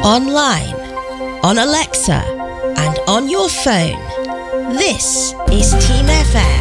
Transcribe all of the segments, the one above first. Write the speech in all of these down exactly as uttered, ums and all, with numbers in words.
online, on Alexa, and on your phone. This is Team F M.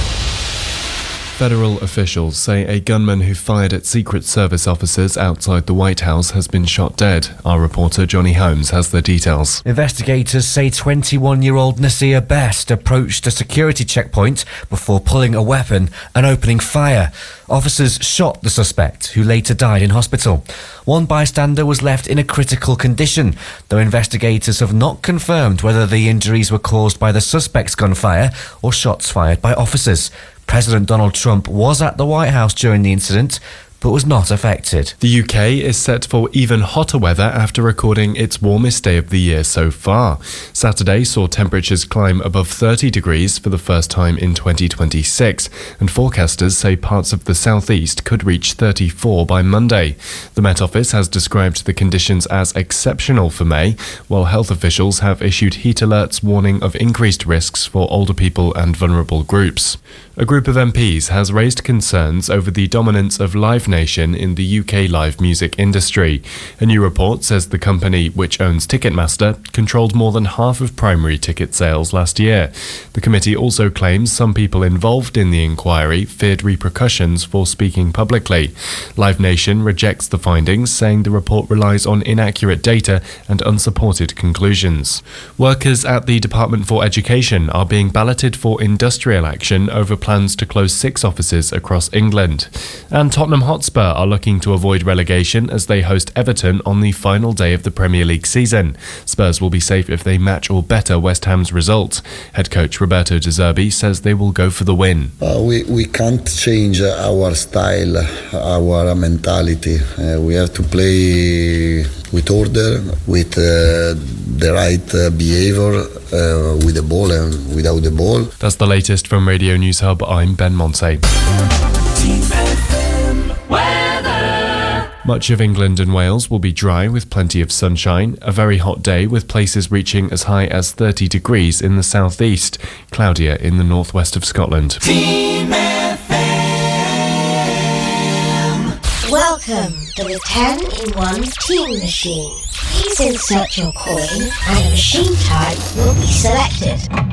Federal officials say a gunman who fired at Secret Service officers outside the White House has been shot dead. Our reporter Johnny Holmes has the details. Investigators say twenty-one-year-old Nasir Best approached a security checkpoint before pulling a weapon and opening fire. Officers shot the suspect, who later died in hospital. One bystander was left in a critical condition, though investigators have not confirmed whether the injuries were caused by the suspect's gunfire or shots fired by officers. President Donald Trump was at the White House during the incident, but was not affected. The U K is set for even hotter weather after recording its warmest day of the year so far. Saturday saw temperatures climb above thirty degrees for the first time in twenty twenty-six, and forecasters say parts of the southeast could reach thirty-four by Monday. The Met Office has described the conditions as exceptional for May, while health officials have issued heat alerts warning of increased risks for older people and vulnerable groups. A group of M Ps has raised concerns over the dominance of Live Nation in the U K live music industry. A new report says the company, which owns Ticketmaster, controlled more than half of primary ticket sales last year. The committee also claims some people involved in the inquiry feared repercussions for speaking publicly. Live Nation rejects the findings, saying the report relies on inaccurate data and unsupported conclusions. Workers at the Department for Education are being balloted for industrial action over plans to close six offices across England. And Tottenham Hotspur are looking to avoid relegation as they host Everton on the final day of the Premier League season. Spurs will be safe if they match or better West Ham's result. Head coach Roberto De Zerbi says they will go for the win. Uh, we, we can't change our style, our mentality. Uh, we have to play with order, with uh, the right uh, behavior, uh, with the ball and without the ball. That's the latest from Radio News Hub. I'm Ben Monte. Much of England and Wales will be dry with plenty of sunshine. A very hot day with places reaching as high as thirty degrees in the southeast. Cloudier in the northwest of Scotland. Team F M. Welcome to the ten in one Team Machine. Please insert your coin and a machine type will be selected.